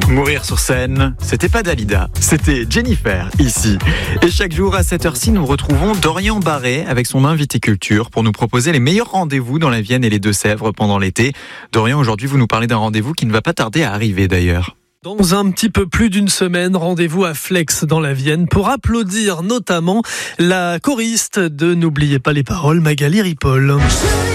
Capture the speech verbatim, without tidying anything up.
Mourir sur scène, c'était pas Dalida, c'était Jennifer, ici. Et chaque jour à cette heure-ci, nous retrouvons Dorian Barré avec son invité culture pour nous proposer les meilleurs rendez-vous dans la Vienne et les Deux-Sèvres pendant l'été. Dorian, aujourd'hui, vous nous parlez d'un rendez-vous qui ne va pas tarder à arriver d'ailleurs. Dans un petit peu plus d'une semaine, rendez-vous à Flex dans la Vienne pour applaudir notamment la choriste de N'oubliez pas les paroles, Magali Ripoll.